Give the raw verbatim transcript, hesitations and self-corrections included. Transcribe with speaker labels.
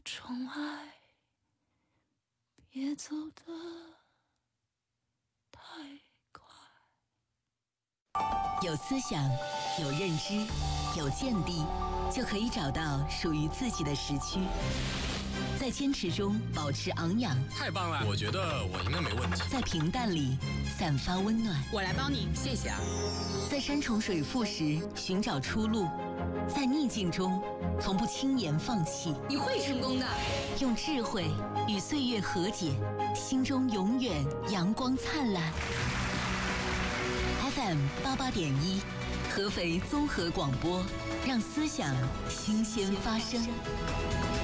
Speaker 1: 宠爱，别走得太快。
Speaker 2: 有思想，有认知，有见地，就可以找到属于自己的时区。在坚持中保持昂扬，
Speaker 3: 太棒了！我觉得我应该没问题。
Speaker 2: 在平淡里散发温暖，
Speaker 4: 我来帮你，谢谢啊。
Speaker 2: 在山重水复时寻找出路，在逆境中从不轻言放弃。
Speaker 4: 你会成功的。
Speaker 2: 用智慧与岁月和解，心中永远阳光灿烂。F M 八八点一，合肥综合广播，让思想新鲜发生。